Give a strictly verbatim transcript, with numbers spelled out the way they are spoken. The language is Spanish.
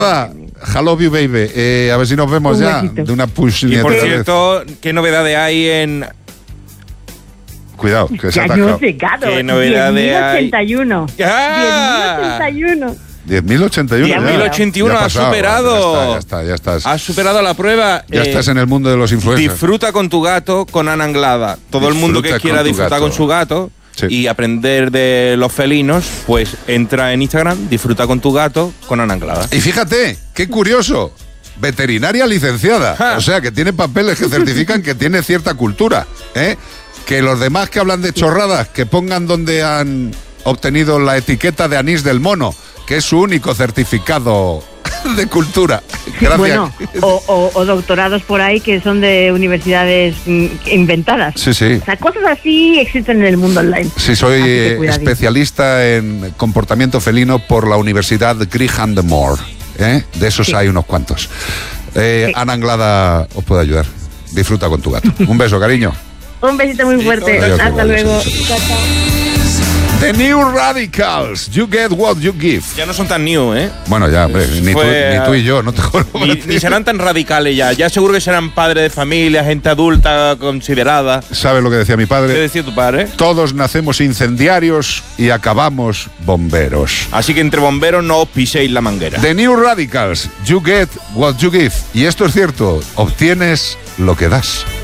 I love you, baby. Eh, a ver si nos vemos Un ya. besito. De una push. Y por cierto, ¿qué novedades hay en...? Cuidado, que se ha Ya atascado. hemos llegado. ¿Qué novedades hay? diez mil ochenta y uno. ¡Ah! diez mil ochenta y uno. diez mil ochenta y uno. diez mil ochenta y uno Ya ha ha pasado, superado. Ya está, ya estás. Has superado la prueba. Ya Eh, estás en el mundo de los influencers. Disfruta con tu gato con Ana Anglada. Todo el mundo que Disfruta quiera con tu disfrutar gato. con su gato Sí. y aprender de los felinos, pues entra en Instagram, disfruta con tu gato con Ana Anglada. Y fíjate, qué curioso. Veterinaria licenciada. Ja. O sea, que tiene papeles que certifican que tiene cierta cultura. ¿eh? Que los demás que hablan de chorradas, que pongan donde han obtenido la etiqueta de anís del mono, que es su único certificado de cultura. Gracias. Bueno, o, o- o doctorados por ahí que son de universidades mm, inventadas. Sí, sí. O sea, cosas así existen en el mundo online. Sí, soy Así que eh, cuidadito. especialista en comportamiento felino por la Universidad Graham de Moore. ¿eh? De esos Sí. hay unos cuantos. Eh, Sí. Ana Anglada os puede ayudar. Disfruta con tu gato. Un beso, cariño. Un besito muy fuerte. Adiós, Hasta adiós, luego. adiós. Chao, chao. The New Radicals. You get what you give. Ya no son tan new, ¿eh? Bueno, ya, hombre, ni, tú, Fue, ni tú y yo, no te jodas. Ni, ni serán tan radicales ya. Ya seguro que serán padres de familia, gente adulta, considerada. ¿Sabes lo que decía mi ¿Qué padre? decía tu padre? Todos nacemos incendiarios y acabamos bomberos. Así que entre bomberos no os piséis la manguera. The New Radicals. You get what you give. Y esto es cierto, obtienes lo que das.